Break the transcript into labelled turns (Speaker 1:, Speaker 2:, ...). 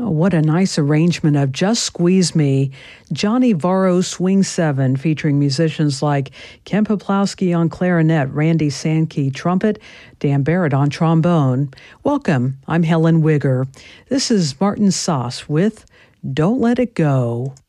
Speaker 1: What a nice arrangement of Just Squeeze Me, Johnny Varro Swing 7, featuring musicians like Ken Poplowski on clarinet, Randy Sankey trumpet, Dan Barrett on trombone. Welcome, I'm Helen Wigger. This is Martin Sauce with Don't Let It Go.